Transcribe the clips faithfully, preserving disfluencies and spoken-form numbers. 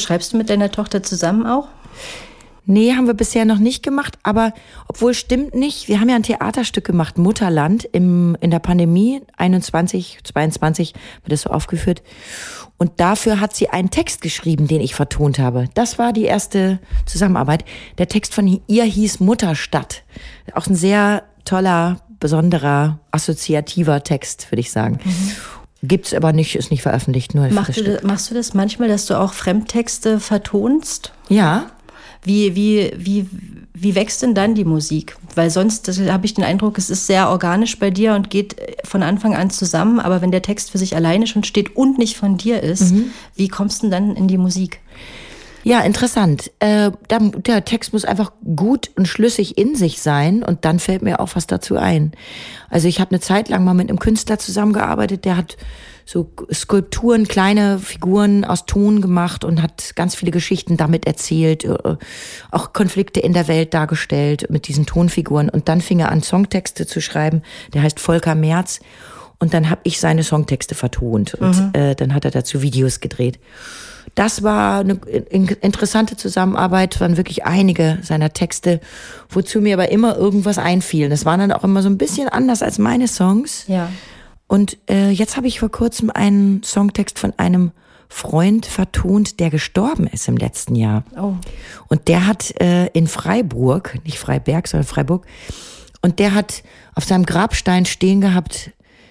schreibst du mit deiner Tochter zusammen auch? Nee, haben wir bisher noch nicht gemacht, aber obwohl stimmt nicht, wir haben ja ein Theaterstück gemacht, Mutterland, im, in der Pandemie, einundzwanzig, zweiundzwanzig wird das so aufgeführt. Und dafür hat sie einen Text geschrieben, den ich vertont habe. Das war die erste Zusammenarbeit. Der Text von ihr hieß Mutterstadt. Auch ein sehr toller, besonderer, assoziativer Text, würde ich sagen. Mhm. Gibt's aber nicht, ist nicht veröffentlicht. Nur Mach du das, machst du das manchmal, dass du auch Fremdtexte vertonst? Ja. Wie, wie, wie, wie wächst denn dann die Musik? Weil sonst habe ich den Eindruck, es ist sehr organisch bei dir und geht von Anfang an zusammen. Aber wenn der Text für sich alleine schon steht und nicht von dir ist, mhm. wie kommst du denn dann in die Musik? Ja, interessant. Äh, der, der Text muss einfach gut und schlüssig in sich sein und dann fällt mir auch was dazu ein. Also ich habe eine Zeit lang mal mit einem Künstler zusammengearbeitet, der hat so Skulpturen, kleine Figuren aus Ton gemacht und hat ganz viele Geschichten damit erzählt, auch Konflikte in der Welt dargestellt mit diesen Tonfiguren. Und dann fing er an, Songtexte zu schreiben. Der heißt Volker Merz. Und dann habe ich seine Songtexte vertont. Und mhm. äh, dann hat er dazu Videos gedreht. Das war eine interessante Zusammenarbeit, waren wirklich einige seiner Texte, wozu mir aber immer irgendwas einfiel. Das waren dann auch immer so ein bisschen anders als meine Songs. Ja. Und äh, jetzt habe ich vor kurzem einen Songtext von einem Freund vertont, der gestorben ist im letzten Jahr. Oh. Und der hat äh, in Freiburg, nicht Freiberg, sondern Freiburg, und der hat auf seinem Grabstein stehen gehabt,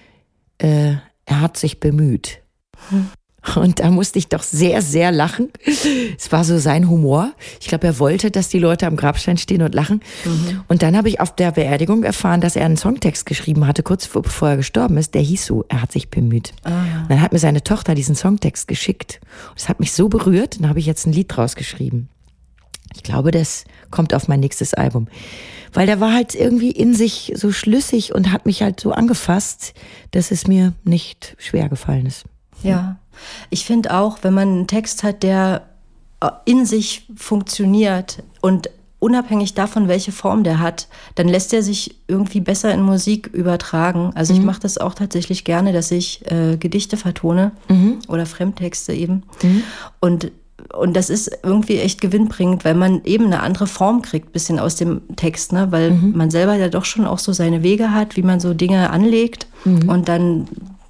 äh, er hat sich bemüht. Hm. Und da musste ich doch sehr, sehr lachen. Es war so sein Humor. Ich glaube, er wollte, dass die Leute am Grabstein stehen und lachen. Mhm. Und dann habe ich auf der Beerdigung erfahren, dass er einen Songtext geschrieben hatte, kurz bevor er gestorben ist. Der hieß so, er hat sich bemüht. Ah, ja. Und dann hat mir seine Tochter diesen Songtext geschickt. Und das hat mich so berührt. Dann habe ich jetzt ein Lied draus geschrieben. Ich glaube, das kommt auf mein nächstes Album. Weil der war halt irgendwie in sich so schlüssig und hat mich halt so angefasst, dass es mir nicht schwer gefallen ist. Ja. Ich finde auch, wenn man einen Text hat, der in sich funktioniert und unabhängig davon, welche Form der hat, dann lässt er sich irgendwie besser in Musik übertragen. Also mhm. ich mache das auch tatsächlich gerne, dass ich äh, Gedichte vertone mhm. oder Fremdtexte eben. Mhm. Und, und das ist irgendwie echt gewinnbringend, weil man eben eine andere Form kriegt, bisschen aus dem Text, ne? Weil mhm. man selber ja doch schon auch so seine Wege hat, wie man so Dinge anlegt mhm. und dann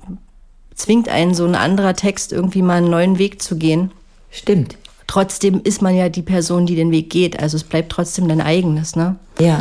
zwingt einen so ein anderer Text irgendwie mal einen neuen Weg zu gehen. Stimmt. Trotzdem ist man ja die Person, die den Weg geht. Also es bleibt trotzdem dein eigenes, ne? Ja.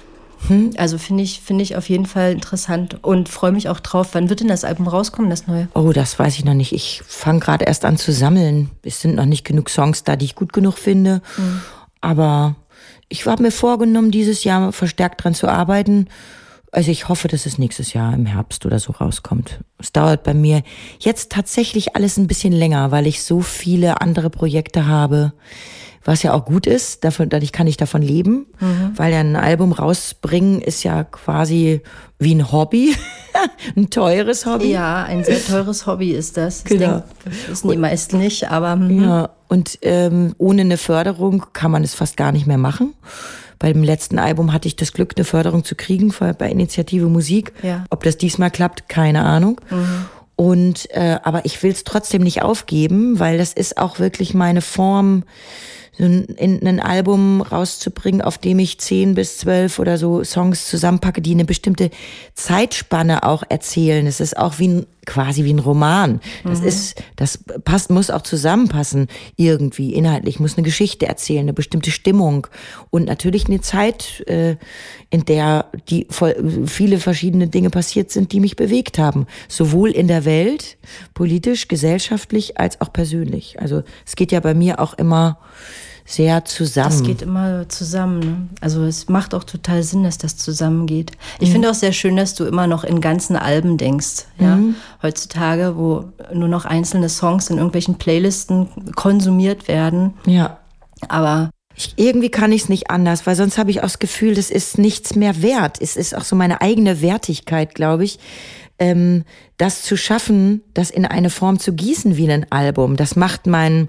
Hm? Also finde ich, finde ich auf jeden Fall interessant und freue mich auch drauf. Wann wird denn das Album rauskommen, das neue? Oh, das weiß ich noch nicht. Ich fange gerade erst an zu sammeln. Es sind noch nicht genug Songs da, die ich gut genug finde. Mhm. Aber ich habe mir vorgenommen, dieses Jahr verstärkt dran zu arbeiten. Also ich hoffe, dass es nächstes Jahr im Herbst oder so rauskommt. Es dauert bei mir jetzt tatsächlich alles ein bisschen länger, weil ich so viele andere Projekte habe, was ja auch gut ist. Davon, dadurch kann ich davon leben, mhm. weil ja ein Album rausbringen ist ja quasi wie ein Hobby, ein teures Hobby. Ja, ein sehr teures Hobby ist das. Genau. Ich denke, das wissen die meisten nicht, aber... Mh. Ja, und ähm, ohne eine Förderung kann man es fast gar nicht mehr machen. Bei dem letzten Album hatte ich das Glück, eine Förderung zu kriegen bei Initiative Musik. Ja. Ob das diesmal klappt, keine Ahnung. Mhm. Und äh, aber ich will es trotzdem nicht aufgeben, weil das ist auch wirklich meine Form, so ein, ein Album rauszubringen, auf dem ich zehn bis zwölf oder so Songs zusammenpacke, die eine bestimmte Zeitspanne auch erzählen. Es ist auch wie ein, quasi wie ein Roman. Das mhm. ist, das passt, muss auch zusammenpassen irgendwie inhaltlich, muss eine Geschichte erzählen, eine bestimmte Stimmung und natürlich eine Zeit, äh, in der die voll, viele verschiedene Dinge passiert sind, die mich bewegt haben, sowohl in der Welt, politisch, gesellschaftlich als auch persönlich. Also es geht ja bei mir auch immer sehr zusammen. Das geht immer zusammen. Ne? Also es macht auch total Sinn, dass das zusammengeht. Ich mhm. finde auch sehr schön, dass du immer noch in ganzen Alben denkst. Ja? Mhm. Heutzutage, wo nur noch einzelne Songs in irgendwelchen Playlisten konsumiert werden. Ja. Aber ich, irgendwie kann ich es nicht anders, weil sonst habe ich auch das Gefühl, das ist nichts mehr wert. Es ist auch so meine eigene Wertigkeit, glaube ich. Ähm, das zu schaffen, das in eine Form zu gießen wie ein Album, das macht mein...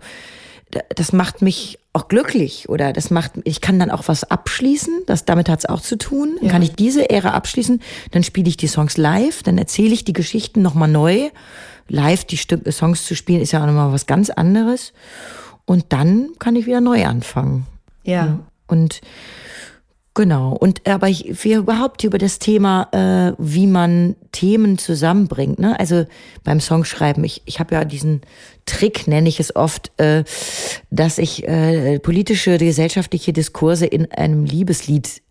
das macht mich auch glücklich oder das macht, ich kann dann auch was abschließen, das, damit hat es auch zu tun. Dann ja. kann ich diese Ära abschließen, dann spiele ich die Songs live, dann erzähle ich die Geschichten nochmal neu. Live die Stück, Songs zu spielen ist ja auch nochmal was ganz anderes. Und dann kann ich wieder neu anfangen. Ja. Und genau. Und aber ich, wir überhaupt über das Thema, äh, wie man Themen zusammenbringt. Ne? Also beim Songschreiben, ich, ich habe ja diesen Trick, nenne ich es oft, äh, dass ich äh, politische, gesellschaftliche Diskurse in einem Liebeslied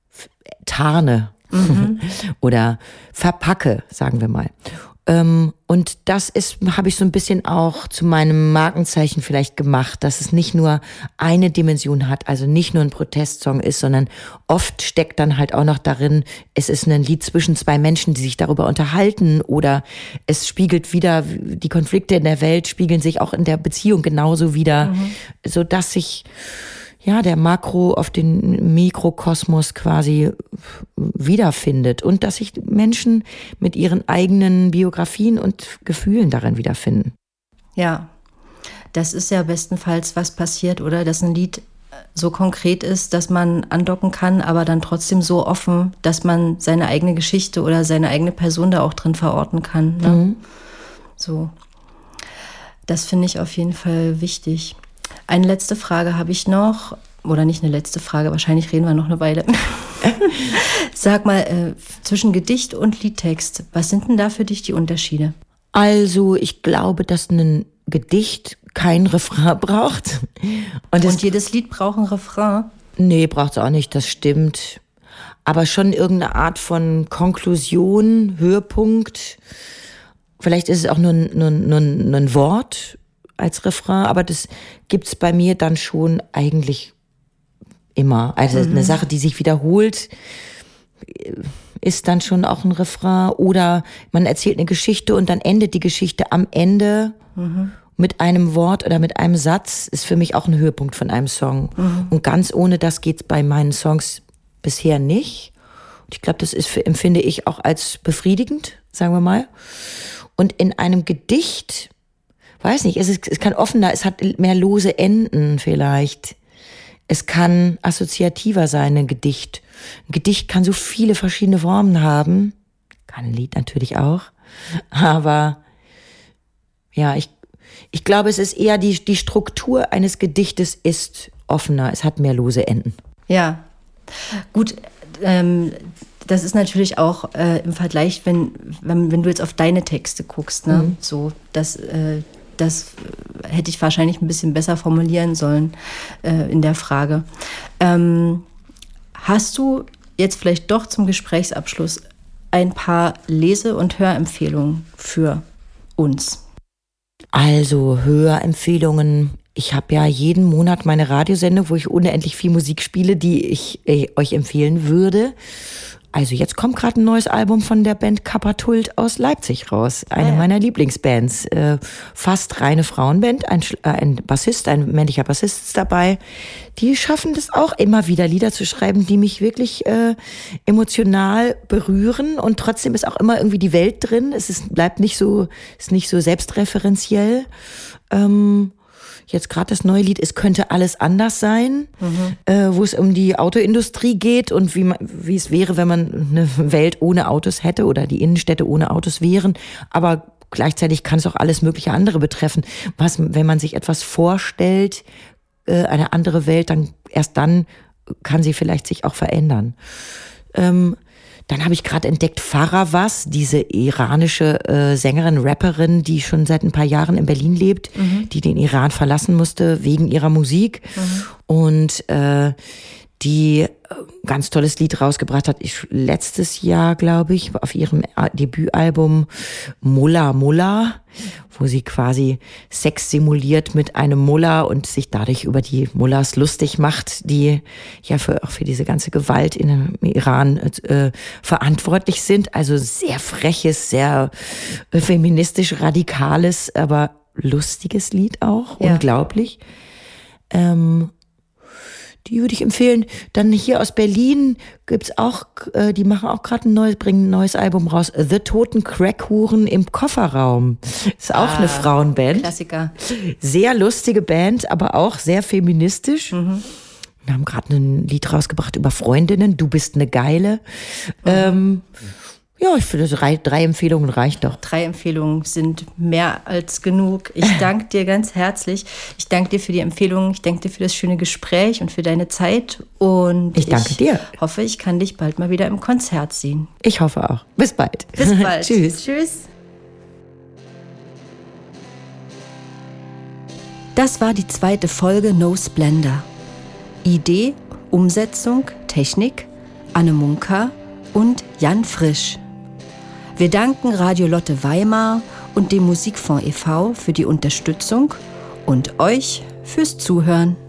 tarne. Mhm. Oder verpacke, sagen wir mal. Ähm, und das ist, habe ich so ein bisschen auch zu meinem Markenzeichen vielleicht gemacht, dass es nicht nur eine Dimension hat, also nicht nur ein Protestsong ist, sondern oft steckt dann halt auch noch darin, es ist ein Lied zwischen zwei Menschen, die sich darüber unterhalten, oder es spiegelt wieder, die Konflikte in der Welt spiegeln sich auch in der Beziehung genauso wieder, mhm. so dass sich ja, der Makro auf den Mikrokosmos quasi wiederfindet und dass sich Menschen mit ihren eigenen Biografien und Gefühlen darin wiederfinden. Ja, das ist ja bestenfalls was passiert, oder? Dass ein Lied so konkret ist, dass man andocken kann, aber dann trotzdem so offen, dass man seine eigene Geschichte oder seine eigene Person da auch drin verorten kann. Ne? Mhm. So. Das finde ich auf jeden Fall wichtig. Eine letzte Frage habe ich noch, oder nicht eine letzte Frage, wahrscheinlich reden wir noch eine Weile. Sag mal, äh, zwischen Gedicht und Liedtext, was sind denn da für dich die Unterschiede? Also ich glaube, dass ein Gedicht kein Refrain braucht. Und, und jedes Lied braucht ein Refrain? Nee, braucht es auch nicht, das stimmt. Aber schon irgendeine Art von Konklusion, Höhepunkt. Vielleicht ist es auch nur, nur, nur, nur ein Wort als Refrain, aber das gibt's bei mir dann schon eigentlich immer. Also mhm. eine Sache, die sich wiederholt, ist dann schon auch ein Refrain. Oder man erzählt eine Geschichte und dann endet die Geschichte am Ende mhm. mit einem Wort oder mit einem Satz, ist für mich auch ein Höhepunkt von einem Song. Mhm. Und ganz ohne das geht's bei meinen Songs bisher nicht. Und ich glaube, das ist für, empfinde ich auch als befriedigend, sagen wir mal. Und in einem Gedicht, weiß nicht, es, ist, es kann offener, es hat mehr lose Enden vielleicht. Es kann assoziativer sein, ein Gedicht. Ein Gedicht kann so viele verschiedene Formen haben. Kann ein Lied natürlich auch. Aber ja, ich, ich glaube, es ist eher die, die Struktur eines Gedichtes ist offener. Es hat mehr lose Enden. Ja, gut, ähm, das ist natürlich auch äh, im Vergleich, wenn, wenn, wenn du jetzt auf deine Texte guckst, ne? Mhm. So, das, äh, das hätte ich wahrscheinlich ein bisschen besser formulieren sollen äh, in der Frage. Ähm, hast du jetzt vielleicht doch zum Gesprächsabschluss ein paar Lese- und Hörempfehlungen für uns? Also Hörempfehlungen. Ich habe ja jeden Monat meine Radiosendung, wo ich unendlich viel Musik spiele, die ich äh, euch empfehlen würde. Also jetzt kommt gerade ein neues Album von der Band Kapatult aus Leipzig raus. Eine ah, ja. meiner Lieblingsbands. Äh, fast reine Frauenband. Ein, äh, ein Bassist, ein männlicher Bassist ist dabei. Die schaffen das auch immer wieder, Lieder zu schreiben, die mich wirklich äh, emotional berühren. Und trotzdem ist auch immer irgendwie die Welt drin. Es ist, bleibt nicht so, ist nicht so selbstreferenziell. Ähm, Jetzt gerade das neue Lied, es könnte alles anders sein, mhm. äh, wo es um die Autoindustrie geht und wie man, wie es wäre, wenn man eine Welt ohne Autos hätte oder die Innenstädte ohne Autos wären. Aber gleichzeitig kann es auch alles mögliche andere betreffen. Was, wenn man sich etwas vorstellt, äh, eine andere Welt, dann erst dann kann sie vielleicht sich auch verändern. Ähm, Dann habe ich gerade entdeckt Faravaz, diese iranische äh, Sängerin, Rapperin, die schon seit ein paar Jahren in Berlin lebt, mhm. die den Iran verlassen musste wegen ihrer Musik. Mhm. Und äh, die ganz tolles Lied rausgebracht hat, ich, letztes Jahr, glaube ich, auf ihrem Debütalbum Mullah Mullah, wo sie quasi Sex simuliert mit einem Mullah und sich dadurch über die Mullahs lustig macht, die ja für, auch für diese ganze Gewalt in dem Iran äh, verantwortlich sind. Also sehr freches, sehr äh, feministisch radikales, aber lustiges Lied auch, ja. Unglaublich. Ähm, Die würde ich empfehlen. Dann hier aus Berlin gibt's auch, äh, die machen auch gerade ein neues, bringen ein neues Album raus. The Toten Crackhuren im Kofferraum. Ist auch ah, eine Frauenband. Klassiker. Sehr lustige Band, aber auch sehr feministisch. Mhm. Wir haben gerade ein Lied rausgebracht über Freundinnen. Du bist eine Geile. Mhm. Ähm, Ja, ich finde, drei, drei Empfehlungen reicht doch. Drei Empfehlungen sind mehr als genug. Ich danke dir ganz herzlich. Ich danke dir für die Empfehlungen. Ich danke dir für das schöne Gespräch und für deine Zeit. Und ich danke ich dir. hoffe, ich kann dich bald mal wieder im Konzert sehen. Ich hoffe auch. Bis bald. Bis bald. Tschüss. Tschüss. Das war die zweite Folge No Splendor. Idee, Umsetzung, Technik, Anne Munka und Jan Frisch. Wir danken Radio Lotte Weimar und dem Musikfonds e V für die Unterstützung und euch fürs Zuhören.